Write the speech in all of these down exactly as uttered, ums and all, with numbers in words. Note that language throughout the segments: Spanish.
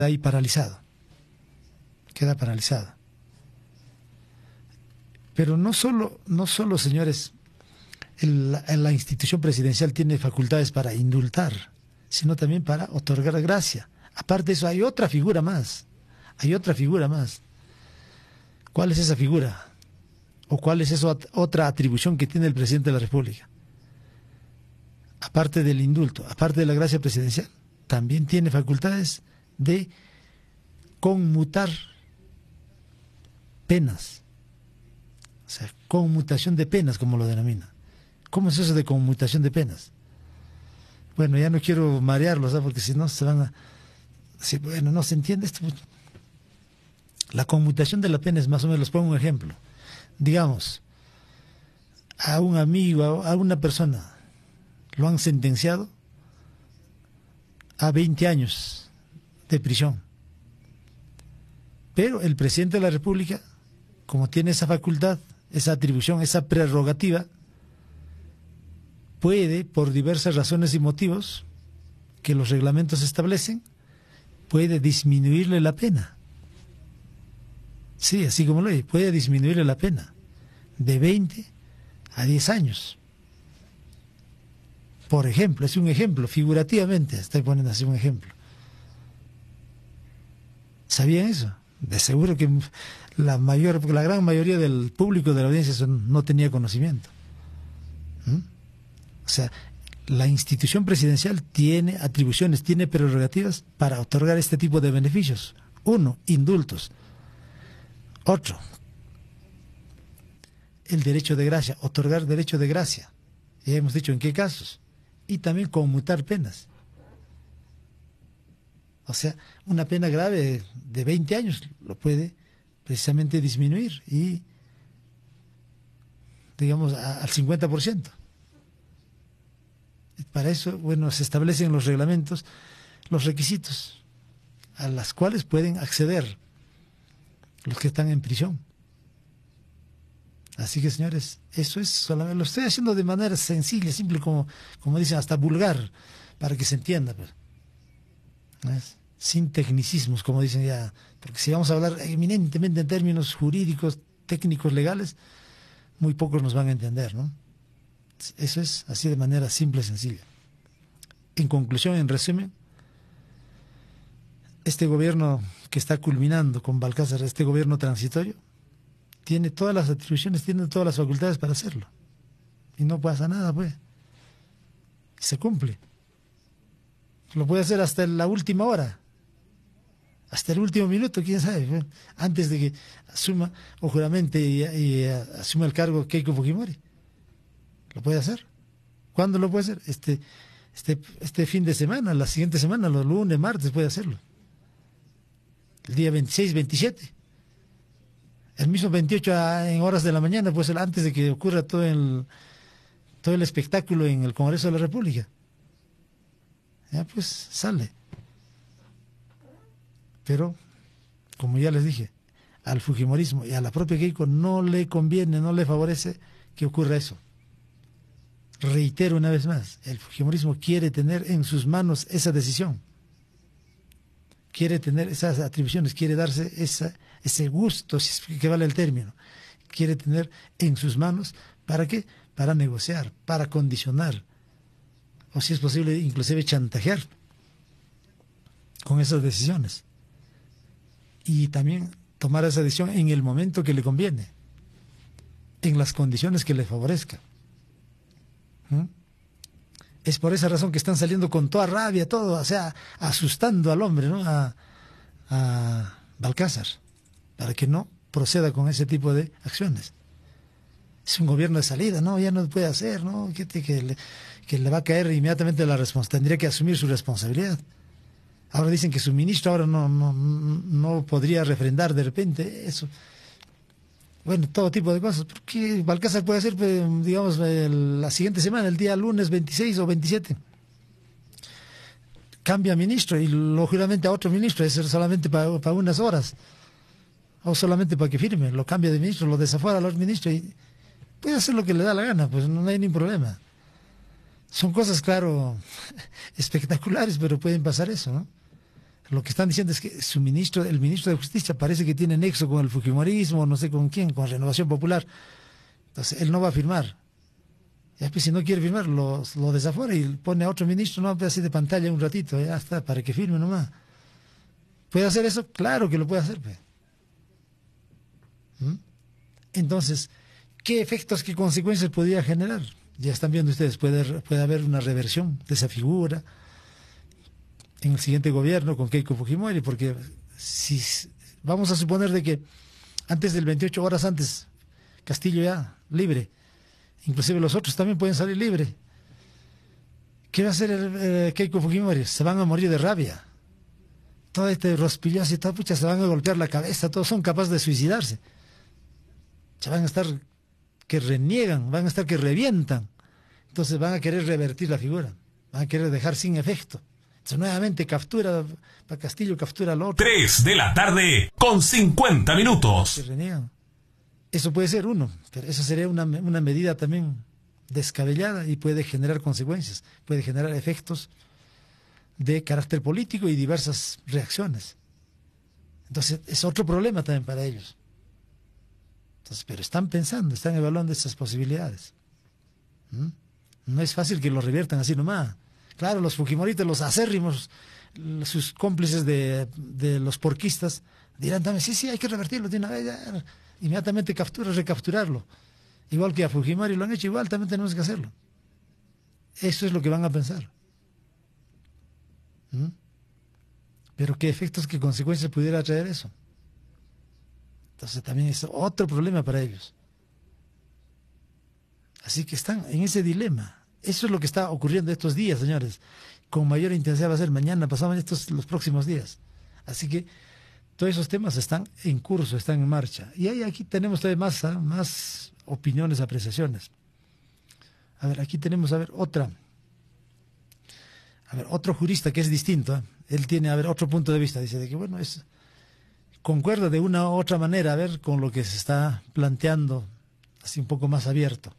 ahí paralizado, queda paralizado. Pero no solo, no solo, señores, el, la, la institución presidencial tiene facultades para indultar, sino también para otorgar gracia. Aparte de eso, hay otra figura más, hay otra figura más. ¿Cuál es esa figura? ¿O cuál es esa otra atribución que tiene el presidente de la República? Aparte del indulto, aparte de la gracia presidencial, también tiene facultades de conmutar penas. O sea, conmutación de penas, como lo denomina. ¿Cómo es eso de conmutación de penas? Bueno, ya no quiero marearlos, ¿sabes? Porque si no se van a... Si, bueno, no se entiende esto. La conmutación de la pena es más o menos, les pongo un ejemplo. Digamos, a un amigo, a una persona, lo han sentenciado a veinte años de prisión. Pero el presidente de la República, como tiene esa facultad, esa atribución, esa prerrogativa, puede, por diversas razones y motivos que los reglamentos establecen, puede disminuirle la pena. Sí, así como lo dice, puede disminuirle la pena de veinte a diez años. Por ejemplo, es un ejemplo, figurativamente, estoy poniendo así un ejemplo. ¿Sabían eso? De seguro que la mayor, la gran mayoría del público de la audiencia son, no tenía conocimiento. ¿Mm? O sea, la institución presidencial tiene atribuciones, tiene prerrogativas para otorgar este tipo de beneficios. Uno, indultos. Otro, el derecho de gracia, otorgar derecho de gracia. Ya hemos dicho en qué casos. Y también conmutar penas. O sea, una pena grave de veinte años lo puede precisamente disminuir y, digamos, a, al cincuenta por ciento. Para eso, bueno, se establecen en los reglamentos los requisitos a los cuales pueden acceder los que están en prisión. Así que, señores, eso es solamente, lo estoy haciendo de manera sencilla, simple, como, como dicen, hasta vulgar, para que se entienda, pues. ¿Ves? Sin tecnicismos, como dicen ya, porque si vamos a hablar eminentemente en términos jurídicos, técnicos, legales, muy pocos nos van a entender, ¿no? Eso es así de manera simple y sencilla. En conclusión, en resumen, este gobierno que está culminando con Balcázar, este gobierno transitorio, tiene todas las atribuciones, tiene todas las facultades para hacerlo. Y no pasa nada, pues. Se cumple. Lo puede hacer hasta la última hora. Hasta el último minuto, quién sabe. Pues, antes de que asuma o juramente y, y asuma el cargo Keiko Fujimori. Lo puede hacer. ¿Cuándo lo puede hacer? Este, este, este fin de semana, la siguiente semana, los lunes, martes, puede hacerlo. El día veintiséis, veintisiete. El mismo veintiocho en horas de la mañana, pues antes de que ocurra todo el, todo el espectáculo en el Congreso de la República. Ya pues sale. Pero, como ya les dije, al fujimorismo y a la propia Keiko no le conviene, no le favorece que ocurra eso. Reitero una vez más, el fujimorismo quiere tener en sus manos esa decisión. Quiere tener esas atribuciones, quiere darse esa, ese gusto, si es que vale el término. Quiere tener en sus manos, ¿para qué? Para negociar, para condicionar, o si es posible, inclusive chantajear con esas decisiones. Y también tomar esa decisión en el momento que le conviene, en las condiciones que le favorezca. ¿Mm? Es por esa razón que están saliendo con toda rabia, todo, o sea, asustando al hombre, ¿no? A, a Balcázar, para que no proceda con ese tipo de acciones. Es un gobierno de salida, ¿no? Ya no puede hacer, ¿no? Que, que, le, que le va a caer inmediatamente la responsabilidad, tendría que asumir su responsabilidad. Ahora dicen que su ministro ahora no, no, no podría refrendar de repente eso. Bueno, todo tipo de cosas. Porque Balcázar puede hacer, digamos, la siguiente semana, el día lunes veintiséis o veintisiete. Cambia ministro y lógicamente a otro ministro, es solamente para, para unas horas. O solamente para que firme. Lo cambia de ministro, lo desafuera a los ministros y puede hacer lo que le da la gana, pues no hay ningún problema. Son cosas, claro, espectaculares, pero pueden pasar eso, ¿no? Lo que están diciendo es que su ministro, el ministro de Justicia parece que tiene nexo con el fujimorismo, no sé con quién, con Renovación Popular. Entonces, él no va a firmar. Ya, pues, si no quiere firmar, lo, lo desafora y pone a otro ministro, no, así de pantalla un ratito, ya está, para que firme nomás. ¿Puede hacer eso? Claro que lo puede hacer. Pues. ¿Mm? Entonces, ¿qué efectos, qué consecuencias podría generar? Ya están viendo ustedes, puede, puede haber una reversión de esa figura en el siguiente gobierno con Keiko Fujimori, porque si vamos a suponer de que antes del veintiocho horas antes, Castillo ya libre, inclusive los otros también pueden salir libres. ¿Qué va a hacer el, eh, Keiko Fujimori? Se van a morir de rabia. Todo este rospillazo y todo, pucha, se van a golpear la cabeza, todos son capaces de suicidarse. Se van a estar que reniegan, van a estar que revientan. Entonces van a querer revertir la figura, van a querer dejar sin efecto. Entonces nuevamente captura para Castillo, captura al otro. Tres de la tarde con cincuenta minutos. Que reniegan. Eso puede ser uno, pero eso sería una, una medida también descabellada y puede generar consecuencias, puede generar efectos de carácter político y diversas reacciones. Entonces es otro problema también para ellos. Entonces, pero están pensando, están evaluando esas posibilidades. ¿Mm? No es fácil que lo reviertan así nomás. Claro, los fujimoritas, los acérrimos, sus cómplices de, de los porquistas, dirán también, sí, sí, hay que revertirlo de una vez, ya. Inmediatamente captura, recapturarlo. Igual que a Fujimori lo han hecho, igual también tenemos que hacerlo. Eso es lo que van a pensar. ¿Mm? Pero qué efectos, qué consecuencias pudiera traer eso. Entonces también es otro problema para ellos. Así que están en ese dilema. Eso es lo que está ocurriendo estos días, señores. Con mayor intensidad va a ser mañana, pasado estos los próximos días. Así que todos esos temas están en curso, están en marcha. Y ahí, aquí tenemos todavía más, ¿eh? más opiniones, apreciaciones. A ver, aquí tenemos, a ver, otra. A ver, otro jurista que es distinto. ¿eh? Él tiene, a ver, otro punto de vista. Dice de que, bueno, es concuerda de una u otra manera, a ver, con lo que se está planteando, así un poco más abierto.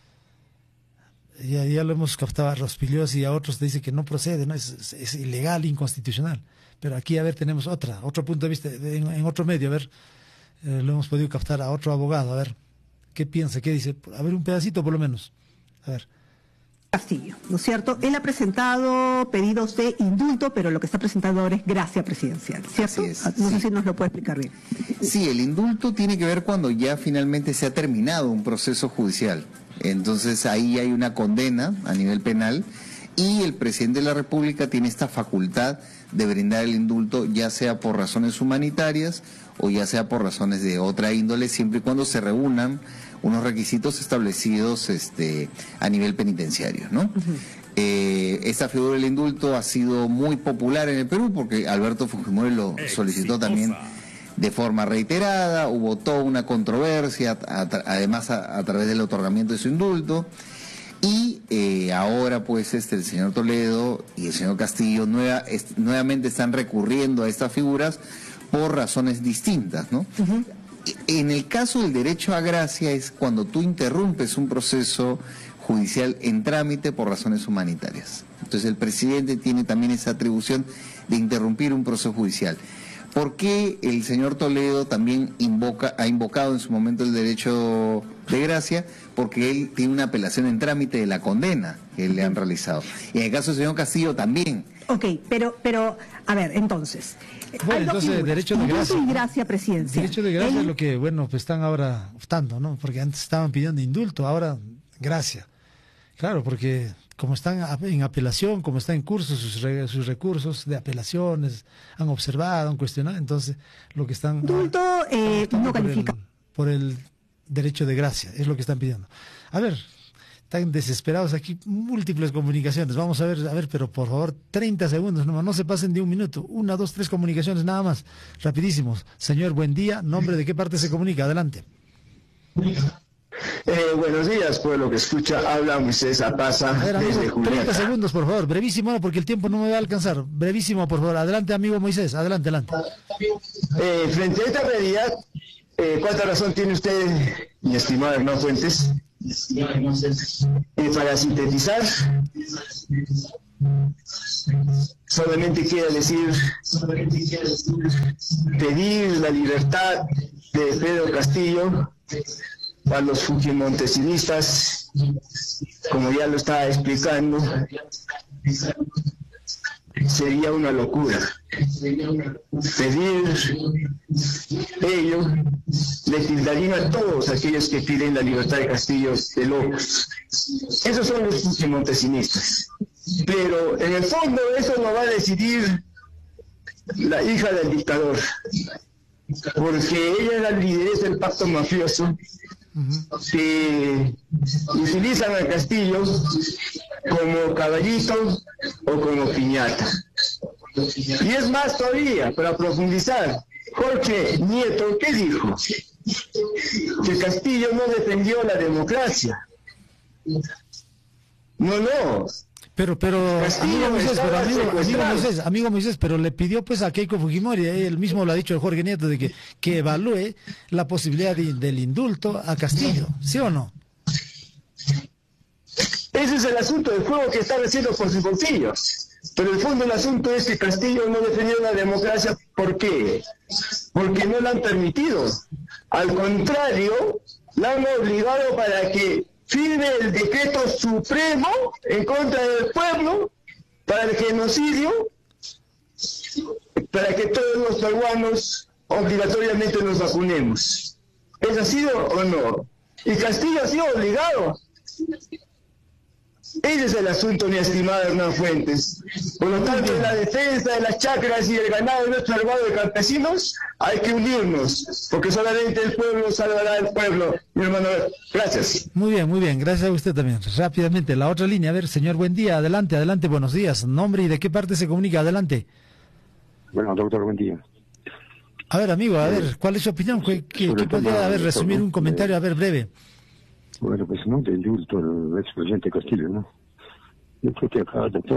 Ya, ya lo hemos captado a Rospigliosi y a otros, te dice que no procede, ¿no? Es, es, es ilegal, inconstitucional. Pero aquí, a ver, tenemos otra, otro punto de vista, en, en otro medio, a ver, eh, lo hemos podido captar a otro abogado, a ver, ¿qué piensa? ¿Qué dice? A ver, un pedacito por lo menos. A ver. Castillo, ¿no es cierto? Él ha presentado pedidos de indulto, pero lo que está presentando ahora es gracia presidencial, ¿cierto? Así es, no sí. sé si nos lo puede explicar bien. Sí, el indulto tiene que ver cuando ya finalmente se ha terminado un proceso judicial. Entonces ahí hay una condena a nivel penal y el presidente de la República tiene esta facultad de brindar el indulto, ya sea por razones humanitarias o ya sea por razones de otra índole, siempre y cuando se reúnan unos requisitos establecidos este, a nivel penitenciario, ¿no? Uh-huh. eh, esta figura del indulto ha sido muy popular en el Perú porque Alberto Fujimori lo solicitó también de forma reiterada, hubo toda una controversia, a, a, además a, a través del otorgamiento de su indulto, y eh, ahora pues este el señor Toledo y el señor Castillo nueva, est, nuevamente están recurriendo a estas figuras por razones distintas, ¿no? Uh-huh. En el caso del derecho a gracia es cuando tú interrumpes un proceso judicial en trámite por razones humanitarias. Entonces el presidente tiene también esa atribución de interrumpir un proceso judicial. ¿Por qué el señor Toledo también invoca, ha invocado en su momento el derecho de gracia? Porque él tiene una apelación en trámite de la condena que le han realizado. Y en el caso del señor Castillo también. Ok, pero, pero a ver, entonces... Bueno, entonces, figuras, derecho de gracia. Y gracia presidencial. Derecho de gracia es lo que, bueno, pues están ahora optando, ¿no? Porque antes estaban pidiendo indulto, ahora gracia. Claro, porque como están en apelación, como están en curso sus, re, sus recursos de apelaciones, han observado, han cuestionado, entonces lo que están... Indulto eh, no califica. Por el, por el derecho de gracia, es lo que están pidiendo. A ver, están desesperados aquí, múltiples comunicaciones, vamos a ver, a ver, pero por favor, treinta segundos nomás, no se pasen de un minuto, una, dos, tres comunicaciones nada más, rapidísimos. Señor, buen día, nombre, de qué parte se comunica, adelante. Eh, buenos días, pueblo que escucha, habla Moisés Apaza. A ver, amigo, desde Julieta. treinta segundos, por favor, brevísimo, porque el tiempo no me va a alcanzar. Brevísimo, por favor. Adelante, amigo Moisés, adelante, adelante. Eh, frente a esta realidad, eh, ¿cuánta razón tiene usted, mi estimado Hernán Fuentes? Eh, para sintetizar, solamente quiere decir pedir la libertad de Pedro Castillo para los fujimontesinistas, como ya lo estaba explicando, sería una locura. Pedir ello le tildarían a todos aquellos que piden la libertad de Castillo de locos. Esos son los fujimontesinistas. Pero en el fondo eso lo va a decidir la hija del dictador, porque ella es la lideresa del pacto mafioso, que utilizan a Castillo como caballito o como piñata. Y es más todavía, para profundizar, Jorge Nieto, ¿qué dijo? Que Castillo no defendió la democracia. No, no. Pero, pero, Castillo amigo Moisés, pero amigo, amigo secuestrado. Moisés, amigo Moisés, pero le pidió pues a Keiko Fujimori, eh, él mismo lo ha dicho el Jorge Nieto, de que, que evalúe la posibilidad de- del indulto a Castillo, ¿sí o no? Ese es el asunto del juego que están haciendo por sus bolsillos. Pero el fondo del asunto es que Castillo no defendió la democracia. ¿Por qué? Porque no la han permitido. Al contrario, la han obligado para que firme el decreto supremo en contra del pueblo para el genocidio, para que todos los peruanos obligatoriamente nos vacunemos. ¿Es así o no? Y Castillo ha sido obligado. Ese es el asunto, mi estimado Hernán Fuentes. Por lo tanto, en la defensa de las chacras y el ganado de nuestro hermano de campesinos, hay que unirnos, porque solamente el pueblo salvará al pueblo, mi hermano. Gracias. Muy bien, muy bien, gracias a usted también. Rápidamente, la otra línea, a ver, señor, buen día, adelante, adelante, buenos días. Nombre y de qué parte se comunica, adelante. Bueno, doctor, buen día. A ver, amigo, a ver, ¿cuál es su opinión? ¿Qué, qué, Sobre qué podría, todo, a ver, resumir un comentario, a ver, breve? Bueno, pues no, del indulto al expresidente Castillo, ¿no? Yo creo que acá, doctor,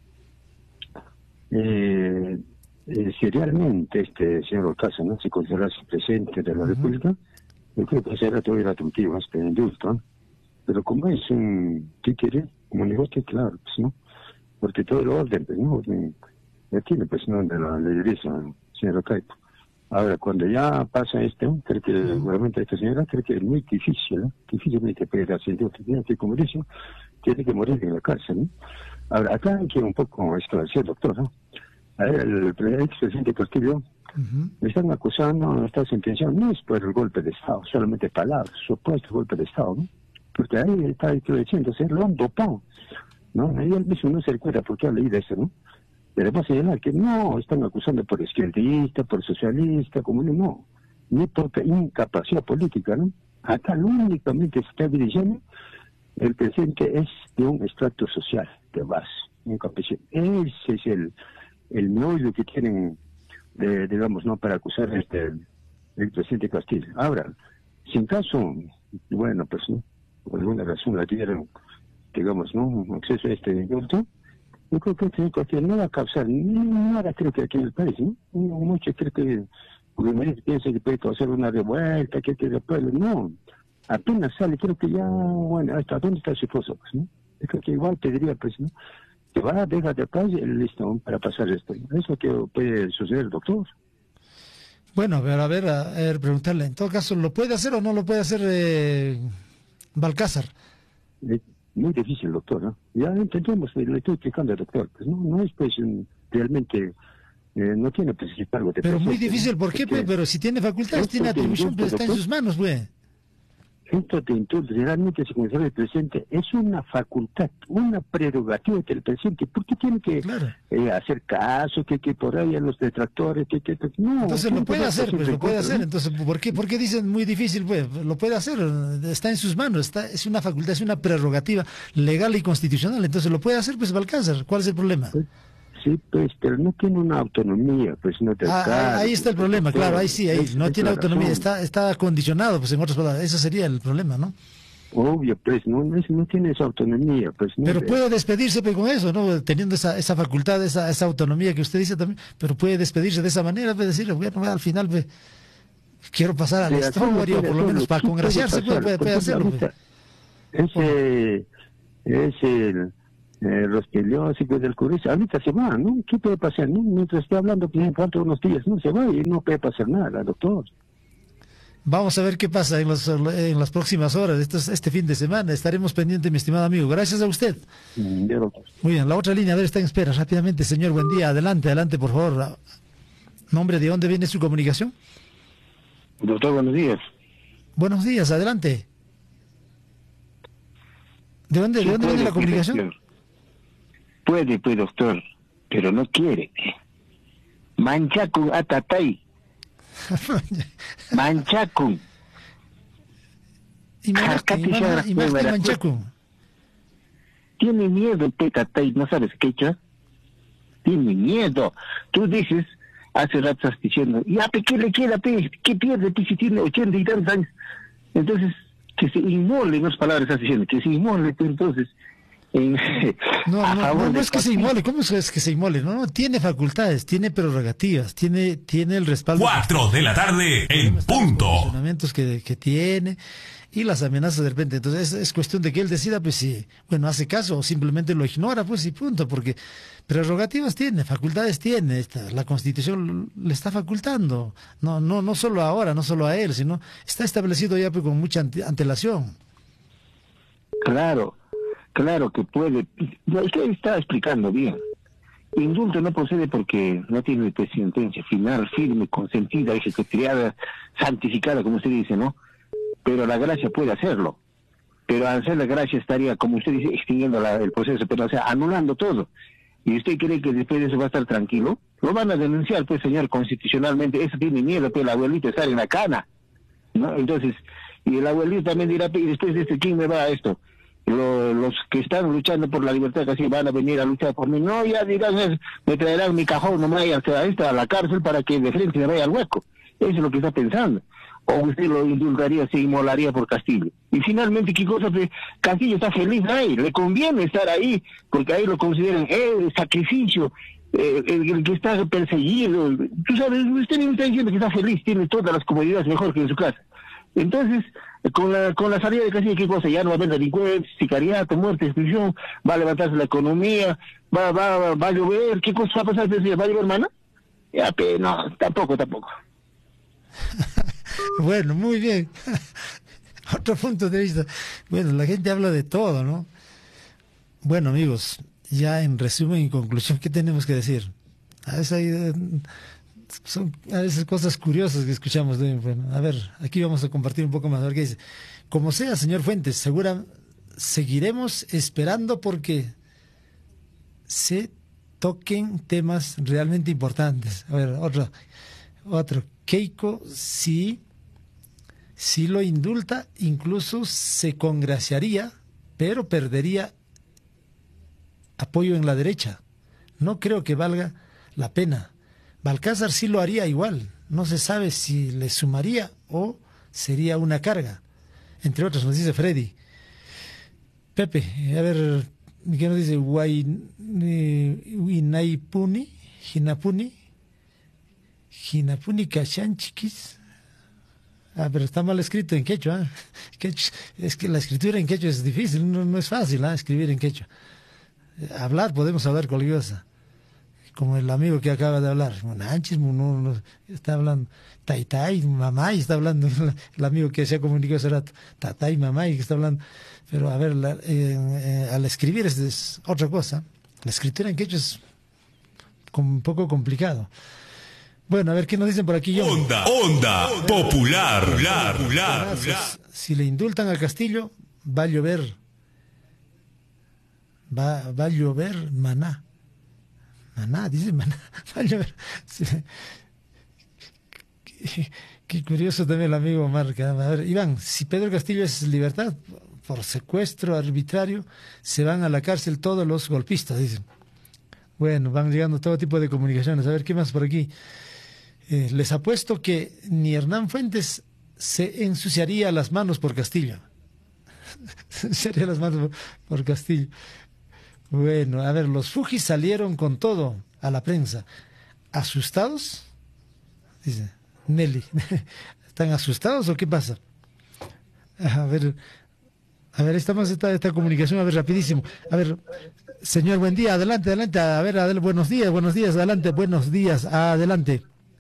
eh, eh, si realmente este señor Orcasa, ¿no?, se considerase presidente de la Ujú. República, yo creo que será todo atractivo este indulto, ¿no? Pero como es un títere, como negocio, claro, pues, ¿no? Porque todo el orden, pues, ¿no? Ya tiene, pues, ¿no?, de la lideresa, señor Caipo. Ahora, cuando ya pasa esto, creo que realmente esta señora creo que es muy difícil, ¿no? Difícilmente puede hacer indulto, que como dice, tiene que morir en la cárcel, ¿no? Ahora, acá hay que un poco esclarecer, doctor, ¿no? A ver, el, el expresidente Castillo Ujú. le están acusando, no está sentenciado, no es por el golpe de Estado, solamente palabras, supuesto golpe de Estado, ¿no? Porque ahí está diciendo, se lo han dopado, ¿no? Ahí él mismo no se recuerda porque ha leído eso, ¿no? Pero va a señalar que no, están acusando por izquierdista, por socialista, comunista, no, ni por incapacidad política, ¿no? Acá lo únicamente se está dirigiendo, el presidente es de un estrato social, de base, un campesino. Ese es el, el meollo que tienen, de, digamos, ¿no?, para acusar a este, el presidente Castillo. Ahora, sin caso, bueno, pues, ¿no?, por alguna razón la tuvieron, digamos, ¿no?, acceso a este indulto. Yo creo que el Castillo no va a causar ni nada, creo que aquí en el país, ¿no? Muchos creo que gobernantes piensan que puede causar una revuelta, que que después, no. Apenas sale, creo que ya, bueno, ¿hasta dónde está su esposo? Pues, ¿no? Yo creo que igual pediría, pues, ¿no?, que va a dejar de paz y listo, para pasar esto. Eso que puede suceder, doctor. Bueno, pero a ver, a ver, preguntarle, en todo caso, ¿lo puede hacer o no lo puede hacer eh, Balcázar? Es muy difícil, doctor, ¿no? Ya entendemos, le estoy explicando al doctor, pues no, no es pues un- realmente, eh, no tiene pues algo de Pero muy proceso, difícil, ¿no? ¿por qué? Porque Pues? Pero si tiene facultades, esto tiene de atribución, indulto, pues está en doctor, sus manos, pues. Esto de indulto, realmente se considera el presidente, es una facultad, una prerrogativa del presidente. ¿Por qué tiene que Claro. eh, hacer caso, que, que por ahí a los detractores, que, que, que- no? Entonces tiene lo que puede dar hacer, pues posible lo puede encuentro, hacer. ¿no? Entonces, ¿por qué, ¿por qué dicen muy difícil? Pues lo puede hacer, está en sus manos, está, es una facultad, es una prerrogativa legal y constitucional. Entonces lo puede hacer, pues Balcázar. ¿Cuál es el problema? Pues, sí, pues, pero no tiene una autonomía, pues no te Ah, claro, ahí, ahí está el pues, problema, doctor, claro, ahí sí, ahí es- no es tiene la autonomía, razón. está, está condicionado, pues en otras palabras, ese sería el problema, ¿no? Obvio, pues, no, no, es- no tiene esa autonomía, pues, no. Pero de- puede despedirse pues, con eso, ¿no? Teniendo esa, esa facultad, esa, esa autonomía que usted dice también, pero puede despedirse de esa manera, puede decir, bueno, al final pues, quiero pasar a la de hacerlo historia, o puede por lo menos hacerlo, para sí congraciarse, puede puede, puede, pasar. puede Por hacerlo. ejemplo, Pues. ahorita, Ese, es el, eh, los peliósicos del currículo, ahorita se va, ¿no? ¿Qué puede pasar, no? Mientras esté hablando, que falta unos días, no se va y no puede pasar nada, doctor. Vamos a ver qué pasa en, los, en las próximas horas, este, este fin de semana. Estaremos pendientes, mi estimado amigo. Gracias a usted. Mm, ya, doctor. Muy bien, la otra línea, a ver, está en espera. Rápidamente, señor, buen día. Adelante, adelante, por favor. ¿Nombre de dónde viene su comunicación? Doctor, buenos días. Buenos días, adelante. ¿De dónde, Sí, ¿de dónde puede, viene la comunicación? Doctor. Puede, pues, doctor, pero no quiere. Manchacun atatay. Manchacun. Y Manchacun. Tiene miedo, petatay, ¿no sabes quechua? Tiene miedo. Tú dices, hace rato estás diciendo, ya, pe, ¿qué le queda, pe? ¿Qué pierde, pe, si tiene ochenta y tantos años? Entonces, que se inmole, en otras palabras estás diciendo, que se inmole, pe, entonces... En, no, a no, favor no, no del es que se partido. inmole, ¿cómo es que se inmole? No, no, tiene facultades, tiene prerrogativas, tiene, tiene el respaldo. Cuatro de la tarde en punto. Los funcionamientos que, que tiene y las amenazas de repente. Entonces es, es cuestión de que él decida, pues si, bueno, hace caso o simplemente lo ignora, pues y punto, porque prerrogativas tiene, facultades tiene, esta, la Constitución le está facultando, no, no, no solo ahora, no solo a él, sino está establecido ya pues, con mucha ante, antelación. Claro. Claro que puede. Usted está explicando bien. Indulto no procede porque no tiene sentencia final, firme, consentida, ejecutoriada, santificada, como usted dice, ¿no? Pero la gracia puede hacerlo. Pero al hacer la gracia estaría, como usted dice, extinguiendo la, el proceso, pero o sea, anulando todo. ¿Y usted cree que después de eso va a estar tranquilo? Lo van a denunciar, pues, señor, constitucionalmente. Eso tiene miedo, pues, el abuelito estar en la cana, ¿no? Entonces, y el abuelito también dirá, y después de esto, ¿quién me va a esto? Lo, los que están luchando por la libertad casi van a venir a luchar por mí. No, ya dirán, me traerán mi cajón, no me vayan a esta a la cárcel para que de frente me vaya al hueco. Eso es lo que está pensando. O usted lo indultaría, se inmolaría por Castillo. Y finalmente, ¿qué cosa? Castillo está feliz ahí, le conviene estar ahí, porque ahí lo consideran el sacrificio, eh, el, el que está perseguido. Tú sabes, usted me está diciendo que está feliz, tiene todas las comodidades mejor que en su casa. Entonces, con la con la salida de Castillo, ¿qué cosa? Ya no va a haber delincuencia, sicariato, muerte, exclusión, va a levantarse la economía, va va va a llover, ¿qué cosa va a pasar? ¿Va a llover, hermana? Ya, pero no, tampoco, tampoco. Bueno, muy bien. Otro punto de vista. Bueno, la gente habla de todo, ¿no? Bueno, amigos, ya en resumen y conclusión, ¿qué tenemos que decir? A veces hay... Son a veces cosas curiosas que escuchamos. Bueno, a ver, aquí vamos a compartir un poco más. A ver qué dice. Como sea, señor Fuentes, segura seguiremos esperando porque se toquen temas realmente importantes. A ver, otro, otro. Keiko, sí, sí lo indulta, incluso se congraciaría, pero perdería apoyo en la derecha. No creo que valga la pena. Balcázar sí lo haría igual, no se sabe si le sumaría o sería una carga. Entre otros, nos dice Freddy. Pepe, a ver, ¿qué nos dice? Huinaipuni, Jinapuni, Jinapuni Cachanchiquis. Ah, pero está mal escrito en quechua. ¿eh? Es que la escritura en quechua es difícil, no, no es fácil ¿eh? escribir en quechua. Hablar, podemos hablar cualquier cosa. Como el amigo que acaba de hablar, Monanchis, no, no, está hablando, Taitai, mamá, y está hablando, el amigo que se ha comunicado hace rato, Tatay, mamá, y que está hablando, pero a ver, la, eh, eh, al escribir es, es otra cosa, la escritura en quechua es un poco complicado. Bueno, a ver, ¿qué nos dicen por aquí? Onda, onda, onda popular, popular, popular, popular. Si le indultan al Castillo, va a llover, va, va a llover maná. Maná, dice maná. Sí. Qué, qué curioso también el amigo Marca. A ver, Iván, si Pedro Castillo es libertad por secuestro arbitrario, se van a la cárcel todos los golpistas, dicen. Bueno, van llegando todo tipo de comunicaciones. A ver, ¿qué más por aquí? Eh, les apuesto que ni Hernán Fuentes se ensuciaría las manos por Castillo. Se ensuciaría las manos por, por Castillo. Bueno, a ver, los Fujis salieron con todo a la prensa. ¿Asustados? Dice Nelly. ¿Están asustados o qué pasa? A ver, a ver, estamos esta, esta comunicación, a ver, rapidísimo. A ver, Señor, buen día, adelante, adelante, a ver, Adel, buenos días, buenos días, adelante, buenos días, adelante.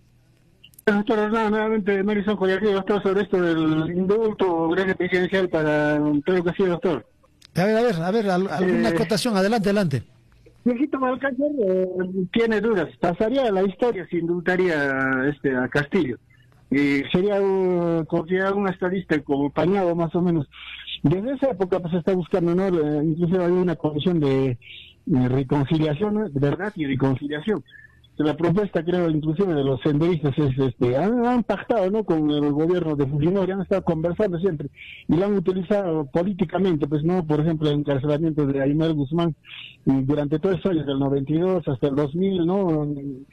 Doctor Hernán, nuevamente Marison Coyací, doctor, sobre esto del indulto grande presidencial para Pedro Castillo, doctor. A ver, a ver, a ver, al, alguna eh, acotación, adelante, adelante. Viejito Balcácer eh, tiene dudas, pasaría a la historia si indultaría este, a Castillo. Y sería uh, considerado un estadista como pañado más o menos. Desde esa época pues se está buscando, ¿no? Eh, incluso hay una comisión de, de reconciliación, ¿no? De verdad y reconciliación. La propuesta, creo, inclusive de los senderistas es, este, han, han pactado, ¿no? Con el gobierno de Fujimori, han estado conversando siempre y lo han utilizado políticamente, pues, ¿no? Por ejemplo, el encarcelamiento de Aymar Guzmán durante todos esos años, del noventa y dos hasta el dos mil, ¿no?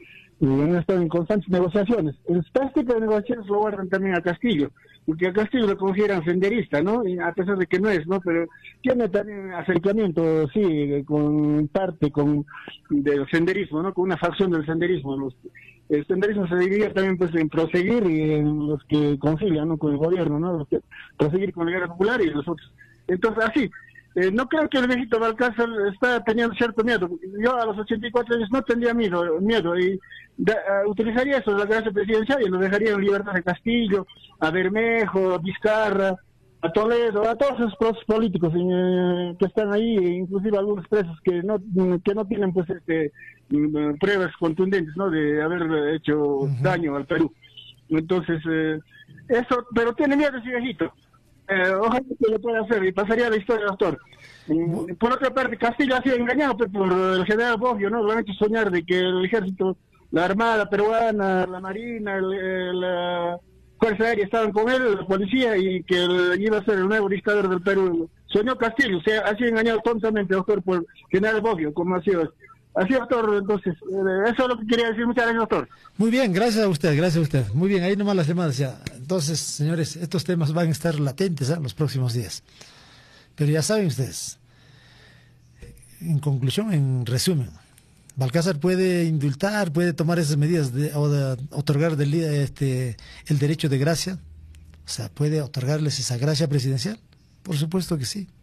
Y han estado en constantes negociaciones. Este tipo de negociaciones lo guardan también a Castillo, porque a Castillo lo consideran senderista, ¿no? Y a pesar de que no es, ¿no? Pero tiene también acercamiento, sí, con parte con del senderismo, ¿no? Con una facción del senderismo. Los, el senderismo se divide también, pues, en proseguir y en los que concilian, ¿no? Con el gobierno, ¿no? Los que proseguir con la guerra popular y los otros. Entonces, así. Eh, no creo que el viejito Balcácer está teniendo cierto miedo. Yo a los ochenta y cuatro años no tendría miedo, miedo y de, uh, utilizaría eso, la gracia presidencial, y lo dejaría en libertad de Castillo, a Bermejo, a Vizcarra, a Toledo, a todos esos presos políticos eh, que están ahí, inclusive algunos presos que no que no tienen pues este pruebas contundentes, ¿no? De haber hecho uh-huh. daño al Perú. Entonces, eh, eso, pero tiene miedo ese viejito. Eh, ojalá que lo pueda hacer y pasaría a la historia, doctor. Y, por otra parte, Castillo ha sido engañado pues, por el general Boggio, ¿no? Lo han hecho soñar de que el ejército, la armada peruana, la marina, el, el, la fuerza aérea estaban con él, la policía, y que el, iba a ser el nuevo dictador del Perú. Soñó Castillo, o sea, ha sido engañado tontamente, doctor, por el general Boggio, como ha sido. Así, doctor, entonces, eh, eso es lo que quería decir. Muchas gracias, doctor. Muy bien, gracias a usted, gracias a usted. Muy bien, ahí nomás las llamadas ya. Entonces, señores, estos temas van a estar latentes ¿eh? los próximos días. Pero ya saben ustedes, en conclusión, en resumen, Balcácer puede indultar, puede tomar esas medidas de, o de otorgar del, este, el derecho de gracia, o sea, puede otorgarles esa gracia presidencial. Por supuesto que sí.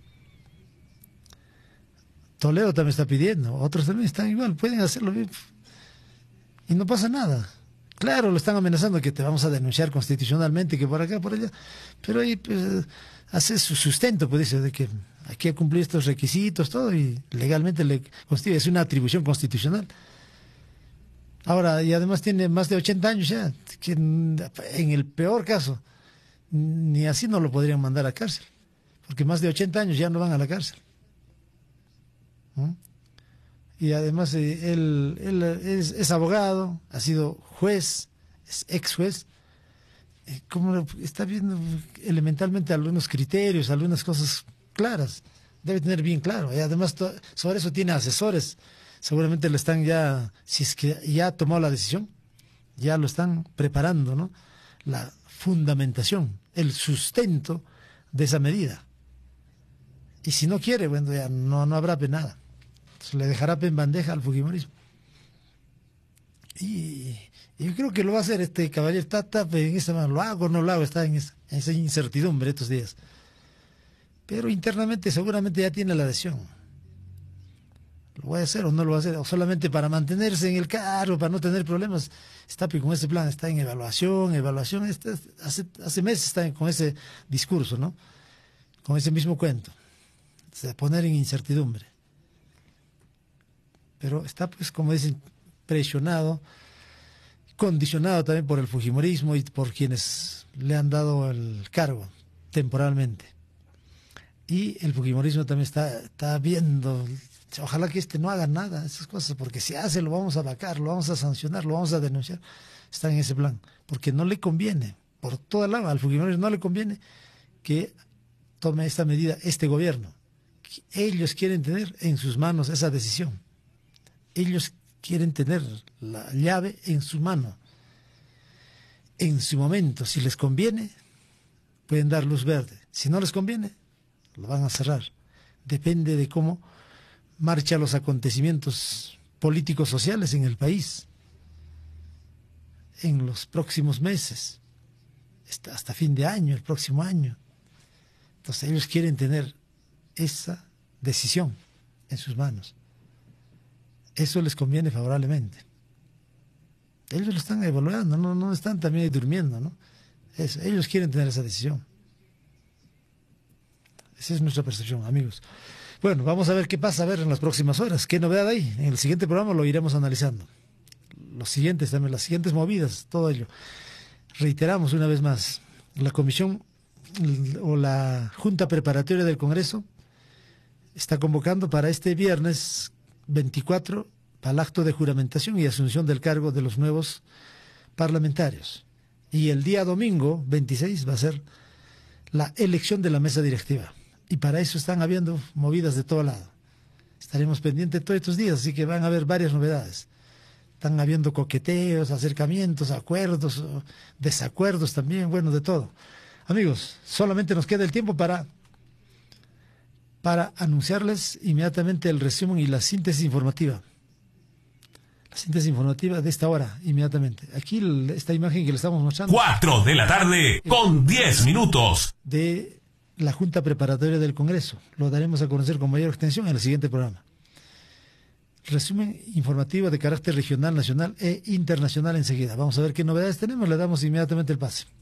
Toledo también está pidiendo, otros también están igual, pueden hacerlo bien. Y no pasa nada. Claro, lo están amenazando que te vamos a denunciar constitucionalmente, que por acá, por allá. Pero ahí pues, hace su sustento, pues dice, de que hay que cumplir estos requisitos, todo, y legalmente le constituye, es una atribución constitucional. Ahora, y además tiene más de ochenta años ya, que en el peor caso, ni así no lo podrían mandar a cárcel, porque más de ochenta años ya no van a la cárcel. Y además eh, él, él es, es abogado, ha sido juez, es ex juez, eh, como está viendo elementalmente algunos criterios, algunas cosas claras, debe tener bien claro, y además to, sobre eso tiene asesores, seguramente lo están ya, si es que ya ha tomado la decisión, ya lo están preparando, ¿no? La fundamentación, el sustento de esa medida. Y si no quiere, bueno, ya no, no habrá nada. Se le dejará en bandeja al fujimorismo. Y, y yo creo que lo va a hacer este caballero. Está, está en esa, lo hago o no lo hago, está en esa, en esa incertidumbre estos días. Pero internamente seguramente ya tiene la adhesión. ¿Lo voy a hacer o no lo voy a hacer? O solamente para mantenerse en el cargo, para no tener problemas. Está con ese plan, está en evaluación, evaluación. Está, hace, hace meses está con ese discurso, ¿no? Con ese mismo cuento. O sea, poner en incertidumbre. Pero está, pues, como dicen, presionado, condicionado también por el fujimorismo y por quienes le han dado el cargo temporalmente. Y el fujimorismo también está, está viendo, ojalá que este no haga nada, esas cosas, porque si hace lo vamos a vacar, lo vamos a sancionar, lo vamos a denunciar. Está en ese plan, porque no le conviene, por toda la al fujimorismo no le conviene que tome esta medida este gobierno. Ellos quieren tener en sus manos esa decisión. Ellos quieren tener la llave en su mano. En su momento, si les conviene, pueden dar luz verde. Si no les conviene, lo van a cerrar. Depende de cómo marchan los acontecimientos políticos sociales en el país en los próximos meses, hasta fin de año, el próximo año. Entonces ellos quieren tener esa decisión en sus manos. eso les conviene favorablemente. Ellos lo están evaluando, no, no están también durmiendo, ¿no? Eso, ellos quieren tener esa decisión. Esa es nuestra percepción, amigos. Bueno, vamos a ver qué pasa, a ver en las próximas horas. ¿Qué novedad hay? En el siguiente programa lo iremos analizando. Los siguientes también, las siguientes movidas, todo ello. Reiteramos una vez más, la comisión o la Junta Preparatoria del Congreso está convocando para este viernes veinticuatro para el acto de juramentación y asunción del cargo de los nuevos parlamentarios. Y el día domingo veintiséis va a ser la elección de la mesa directiva. Y para eso están habiendo movidas de todo lado. Estaremos pendientes todos estos días, así que van a haber varias novedades. Están habiendo coqueteos, acercamientos, acuerdos, desacuerdos también, bueno, de todo. Amigos, solamente nos queda el tiempo para, para anunciarles inmediatamente el resumen y la síntesis informativa. La síntesis informativa de esta hora, inmediatamente. Aquí esta imagen que le estamos mostrando. Cuatro de la tarde con diez minutos. De la Junta Preparatoria del Congreso. Lo daremos a conocer con mayor extensión en el siguiente programa. Resumen informativo de carácter regional, nacional e internacional enseguida. Vamos a ver qué novedades tenemos. Le damos inmediatamente el pase.